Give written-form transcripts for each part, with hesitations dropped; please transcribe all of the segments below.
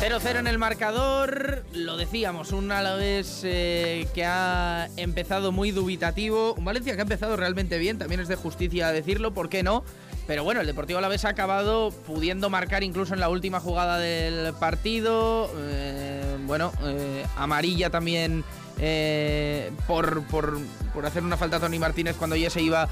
0-0 en el marcador, lo decíamos, un Alavés que ha empezado muy dubitativo, un Valencia que ha empezado realmente bien, también es de justicia decirlo, ¿por qué no? Pero bueno, el Deportivo Alavés ha acabado pudiendo marcar incluso en la última jugada del partido, amarilla también por hacer una falta a Toni Martínez cuando ya se iba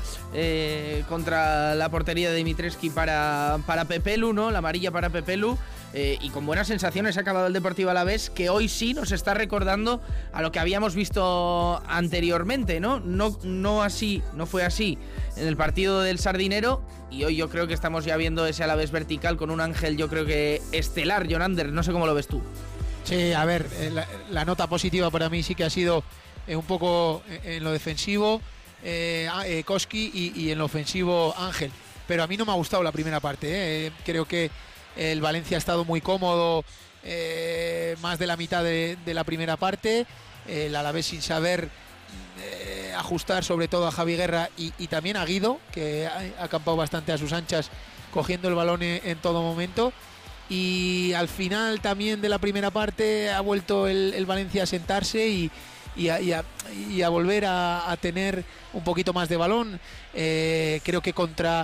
contra la portería de Dimitrescu para Pepelu, ¿no? La amarilla para Pepelu. Y con buenas sensaciones ha acabado el Deportivo Alavés, que hoy sí nos está recordando a lo que habíamos visto anteriormente, ¿no? No fue así en el partido del Sardinero, y hoy yo creo que estamos ya viendo ese Alavés vertical con un Ángel, yo creo que estelar. Jon Ander, no sé cómo lo ves tú. Sí, a ver, la nota positiva para mí sí que ha sido un poco en lo defensivo Koski y en lo ofensivo Ángel, pero a mí no me ha gustado la primera parte. Creo que el Valencia ha estado muy cómodo más de la mitad de la primera parte, el Alavés sin saber ajustar sobre todo a Javi Guerra y también a Guido, que ha acampado bastante a sus anchas cogiendo el balón en todo momento. Y al final también de la primera parte ha vuelto el Valencia a sentarse y a volver a tener un poquito más de balón. Creo que contra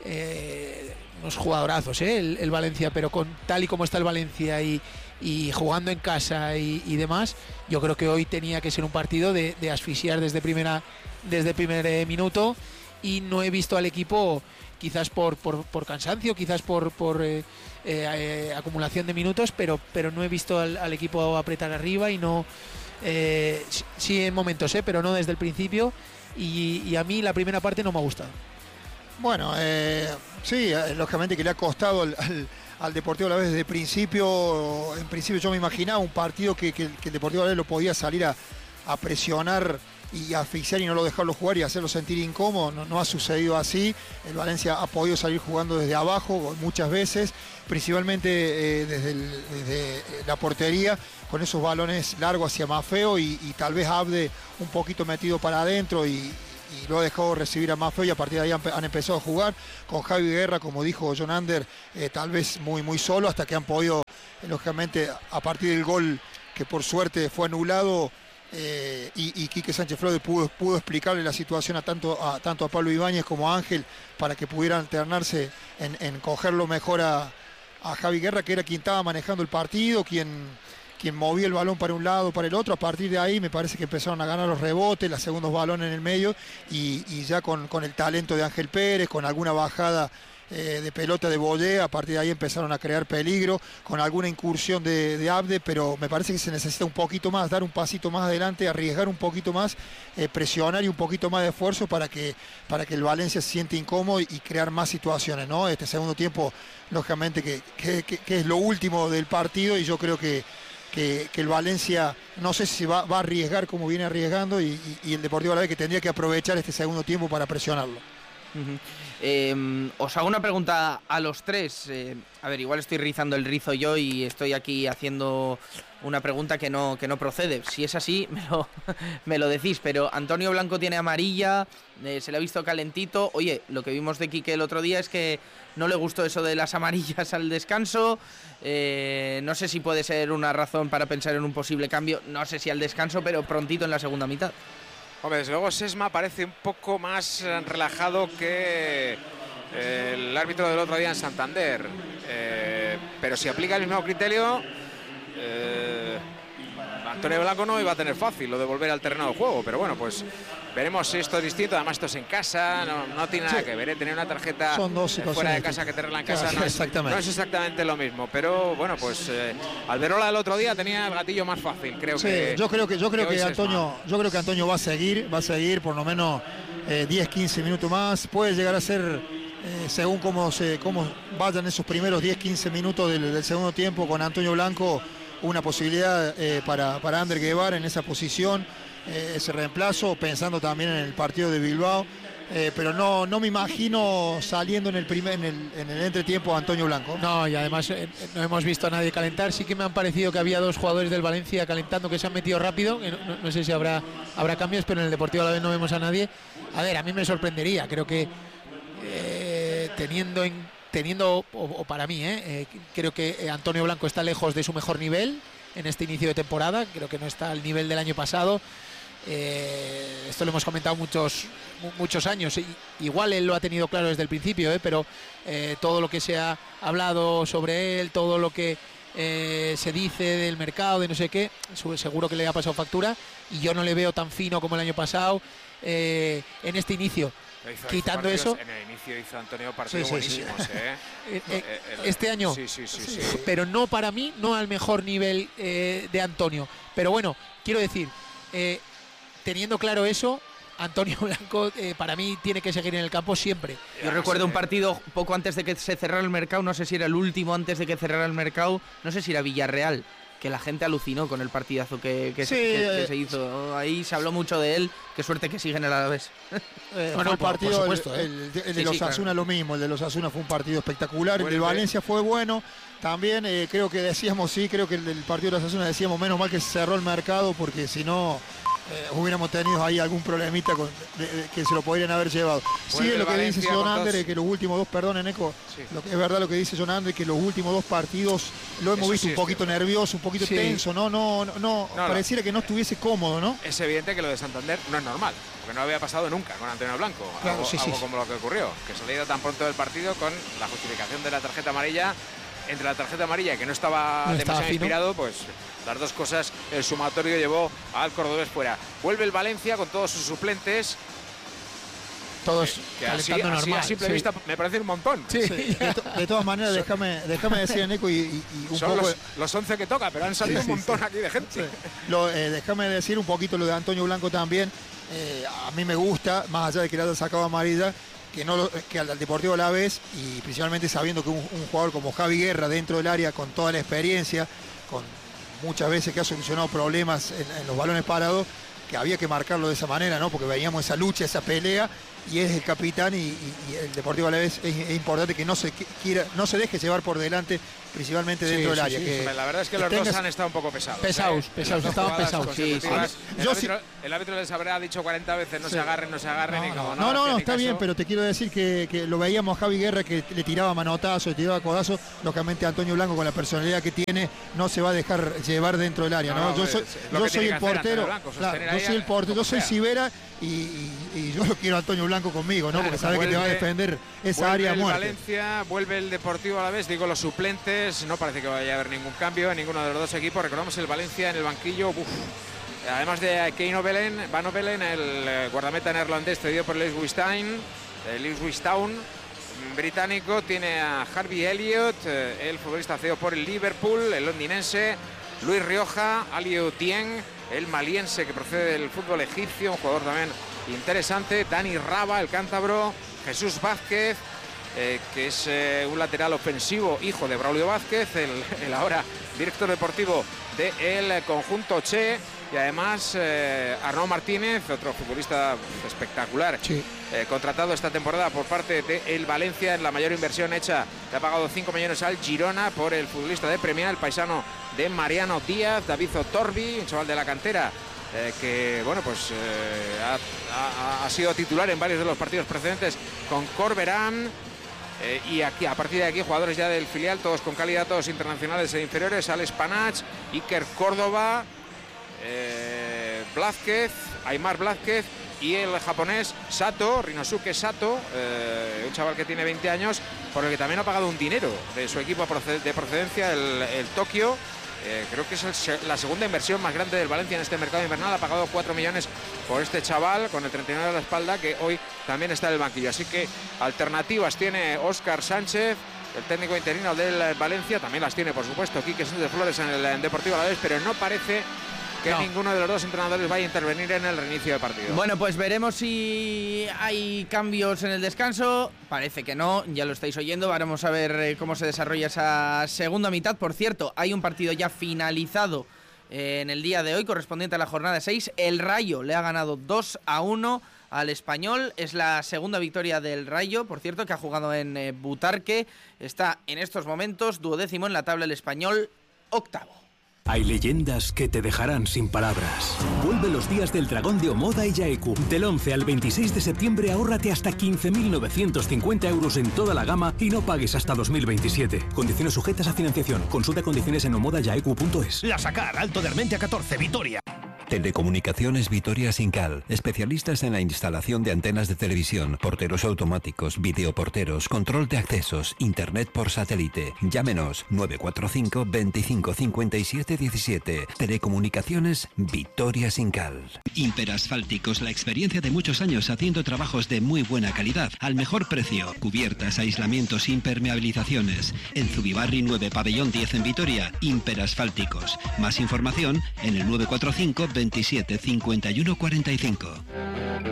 unos jugadorazos el Valencia, pero con tal y como está el Valencia y jugando en casa y demás, yo creo que hoy tenía que ser un partido de asfixiar desde primer minuto, y no he visto al equipo, quizás por cansancio, quizás por acumulación de minutos, pero no he visto al equipo apretar arriba, y no sí en momentos, pero no desde el principio, y a mí la primera parte no me ha gustado. Bueno, sí, lógicamente que le ha costado al Deportivo Alavés desde el principio. En principio yo me imaginaba un partido que el Deportivo Alavés lo podía salir a presionar y asfixiar y no lo dejarlo jugar y hacerlo sentir incómodo. No ha sucedido así. El Valencia ha podido salir jugando desde abajo muchas veces, principalmente desde la portería, con esos balones largos hacia Maffeo y tal vez Abde un poquito metido para adentro y lo ha dejado recibir a Maffeo, y a partir de ahí han empezado a jugar con Javi Guerra, como dijo Jon Ander, tal vez muy solo, hasta que han podido, lógicamente, a partir del gol que por suerte fue anulado, y Quique Sánchez Flores pudo explicarle la situación tanto a Pablo Ibáñez como a Ángel, para que pudieran alternarse en cogerlo mejor a Javi Guerra, que era quien estaba manejando el partido, quien movía el balón para un lado, para el otro. A partir de ahí me parece que empezaron a ganar los rebotes, los segundos balones en el medio, y ya con el talento de Ángel Pérez, con alguna bajada de pelota de Bollé, a partir de ahí empezaron a crear peligro, con alguna incursión de Abde, pero me parece que se necesita un poquito más, dar un pasito más adelante, arriesgar un poquito más, presionar y un poquito más de esfuerzo para que el Valencia se siente incómodo y crear más situaciones, ¿no? Este segundo tiempo, lógicamente, que es lo último del partido, y yo creo que el Valencia no sé si va a arriesgar como viene arriesgando, y el Deportivo Alavés que tendría que aprovechar este segundo tiempo para presionarlo. Os hago una pregunta a los tres. A ver, igual estoy rizando el rizo yo y estoy aquí haciendo una pregunta que no procede. Si es así, me lo decís. Pero Antonio Blanco tiene amarilla, se le ha visto calentito. Oye, lo que vimos de Quique el otro día es que no le gustó eso de las amarillas al descanso. No sé si puede ser una razón para pensar en un posible cambio. No sé si al descanso, pero prontito en la segunda mitad. Hombre, desde luego Sesma parece un poco más relajado que el árbitro del otro día en Santander, pero si aplica el mismo criterio, Antonio Blanco no iba a tener fácil lo de volver al terreno de juego, pero bueno, pues veremos si esto es distinto. Además esto es en casa, no tiene nada que ver, tener una tarjeta fuera de casa que tenerla en casa no es exactamente lo mismo, pero bueno, pues Alberola el otro día tenía el gatillo más fácil, creo que yo creo que Antonio va a seguir por lo menos 10-15 minutos más. Puede llegar a ser según cómo vayan esos primeros 10-15 minutos del segundo tiempo con Antonio Blanco, una posibilidad para Ander Guevara en esa posición, ese reemplazo, pensando también en el partido de Bilbao, pero no me imagino saliendo en el entretiempo a Antonio Blanco. No, y además no hemos visto a nadie calentar. Sí que me han parecido que había dos jugadores del Valencia calentando que se han metido rápido, no sé si habrá cambios, pero en el Deportivo Alavés no vemos a nadie. A ver, a mí me sorprendería, creo que teniendo en teniendo, o para mí, creo que Antonio Blanco está lejos de su mejor nivel en este inicio de temporada. Creo que no está al nivel del año pasado. Esto lo hemos comentado muchos años. Igual él lo ha tenido claro desde el principio, pero todo lo que se ha hablado sobre él, todo lo que se dice del mercado, de no sé qué, seguro que le ha pasado factura, y yo no le veo tan fino como el año pasado en este inicio. Quitando eso, en el inicio hizo Antonio partidos buenísimos, este año, sí. Pero no, para mí, no al mejor nivel de Antonio. Pero bueno, quiero decir, teniendo claro eso, Antonio Blanco para mí tiene que seguir en el campo siempre. Yo recuerdo un partido poco antes de que se cerrara el mercado, no sé si era el último antes de que cerrara el mercado, no sé si era Villarreal, que la gente alucinó con el partidazo que se hizo. Ahí se habló mucho de él. Qué suerte que sigue en el Alavés. Bueno, el partido, por supuesto, el de los Osasuna, claro. Lo mismo. El de los Osasuna fue un partido espectacular. El de Valencia fue bueno. También creo que decíamos, creo que el del partido de los Osasuna decíamos, menos mal que se cerró el mercado, porque si no hubiéramos tenido ahí algún problemita que se lo podrían haber llevado. Sí, es lo que dice John Ander, que los últimos dos, perdón, Eneco, es verdad lo que dice John Ander, que los últimos dos partidos lo hemos visto un poquito nervioso, un poquito tenso, no, pareciera que no estuviese cómodo, ¿no? Es evidente que lo de Santander no es normal, porque no había pasado nunca con Antonio Blanco, claro, algo como lo que ocurrió, que se le ha ido tan pronto del partido con la justificación de la tarjeta amarilla. Entre la tarjeta amarilla, que no estaba demasiado inspirado, pues las dos cosas, el sumatorio llevó al cordobés fuera. Vuelve el Valencia con todos sus suplentes. Todos calentando normal. A simple vista me parece un montón. Sí. De todas maneras, déjame decir, Nico, y un son poco... los 11 que toca, pero han salido un montón aquí de gente. Déjame decir un poquito lo de Antonio Blanco también. A mí me gusta, más allá de que le haya sacado amarilla, que al Deportivo Alavés, y principalmente sabiendo que un jugador como Javi Guerra dentro del área, con toda la experiencia, con muchas veces que ha solucionado problemas en los balones parados, que había que marcarlo de esa manera, ¿no? Porque veíamos esa lucha, esa pelea, y es el capitán, y el Deportivo Alavés es importante que no se deje llevar por delante, principalmente dentro del área. Que la verdad es que los dos han estado un poco pesados. Estaban pesados. El árbitro les habrá dicho 40 veces no se agarren. No, está bien, pero te quiero decir que lo veíamos a Javi Guerra, que le tiraba manotazos, le tiraba codazos. Lógicamente Antonio Blanco, con la personalidad que tiene, no se va a dejar llevar dentro del área, ¿no? Yo soy el portero, yo soy Sivera, y yo lo quiero a Antonio Blanco conmigo, ¿no? Porque sabe que te va a defender esa área muerta. Valencia, vuelve el Deportivo Alavés, digo los suplentes, no parece que vaya a haber ningún cambio en ninguno de los dos equipos. Recordamos el Valencia en el banquillo, además de Keino Van Ovelen, el guardameta neerlandés cedido por Lewis Town, británico, tiene a Harvey Elliott, el futbolista cedido por el Liverpool, el londinense, Luis Rioja, Aliou Dieng, el maliense que procede del fútbol egipcio, un jugador también interesante, Dani Raba, el cántabro, Jesús Vázquez, que es un lateral ofensivo, hijo de Braulio Vázquez, el ahora director deportivo del conjunto Che, y además Arnaud Martínez, otro futbolista espectacular, contratado esta temporada por parte del Valencia en la mayor inversión hecha. Le ha pagado 5 millones al Girona por el futbolista de Premia, el paisano de Mariano Díaz, David Otorbi, un chaval de la cantera, que bueno, pues ha sido titular en varios de los partidos precedentes con Corberán. Y aquí, a partir de aquí, jugadores ya del filial, todos con candidatos internacionales e inferiores: Alex Panach, Iker Córdoba, Blázquez, Aymar Blázquez y el japonés Sato, Rinosuke Sato, un chaval que tiene 20 años, por el que también ha pagado un dinero de su equipo de procedencia, el Tokio. Creo que es la segunda inversión más grande del Valencia en este mercado invernal. Ha pagado 4 millones por este chaval, con el 39 a la espalda, que hoy también está en el banquillo. Así que alternativas tiene Óscar Sánchez, el técnico interino del Valencia. También las tiene, por supuesto, Quique Sánchez Flores en el Deportivo Alavés, pero no parece que ninguno de los dos entrenadores vaya a intervenir en el reinicio del partido. Bueno, pues veremos si hay cambios en el descanso. Parece que no, ya lo estáis oyendo. Vamos a ver cómo se desarrolla esa segunda mitad. Por cierto, hay un partido ya finalizado en el día de hoy, correspondiente a la jornada 6. El Rayo le ha ganado 2-1 al Español. Es la segunda victoria del Rayo, por cierto, que ha jugado en Butarque. Está en estos momentos 12º en la tabla el Español, 8º. Hay leyendas que te dejarán sin palabras. Vuelve los días del dragón de Omoda y Yaeku. Del 11 al 26 de septiembre ahórrate hasta 15.950 euros en toda la gama y no pagues hasta 2027. Condiciones sujetas a financiación. Consulta condiciones en omodayaeku.es. La Sacar, Alto de Armentia 14, Vitoria. Telecomunicaciones Vitoria Sincal, especialistas en la instalación de antenas de televisión, porteros automáticos, videoporteros, control de accesos, internet por satélite. Llámenos 945 25 57 17. Telecomunicaciones Vitoria Sincal. Imperasfálticos, la experiencia de muchos años haciendo trabajos de muy buena calidad, al mejor precio. Cubiertas, aislamientos, impermeabilizaciones. En Zubibarri 9, Pabellón 10 en Vitoria, Imperasfálticos. Más información en el 945 27 51 45.